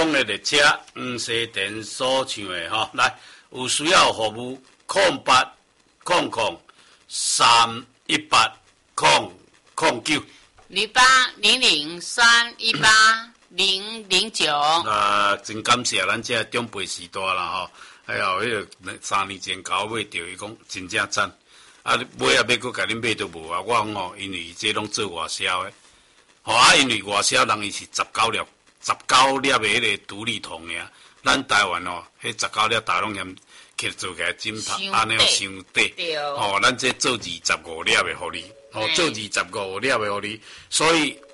通的列车黄西店所唱的吼，来有需要服务0800-318-009。 0800-318-009。 真感谢咱这长辈时代啦吼，还有迄个3年前甲我买着，伊讲真正赞。啊，买也要搁甲恁买都无啊！我讲吼，因为这拢做外销的，吼因为外销人伊是19粒的迄个独立桶尔，咱台湾吼，迄19粒大拢嫌去做起来真安尼伤短，吼，咱这做25粒的互你，吼，做25粒的互你，所以